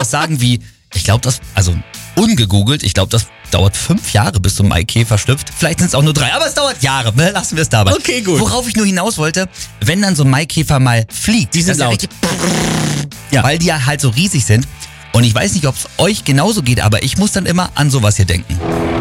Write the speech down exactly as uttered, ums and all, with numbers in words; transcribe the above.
sowas sagen wie, ich glaube das, also ungegoogelt, ich glaube das dauert fünf Jahre, bis so ein Maikäfer schlüpft. Vielleicht sind es auch nur drei, aber es dauert Jahre. Ne? Lassen wir es dabei. Okay, gut. Worauf ich nur hinaus wollte, wenn dann so ein Maikäfer mal fliegt. Die sind das ist ja laut. richtig, ja. Weil die ja halt so riesig sind. Und ich weiß nicht, ob es euch genauso geht, aber ich muss dann immer an sowas hier denken.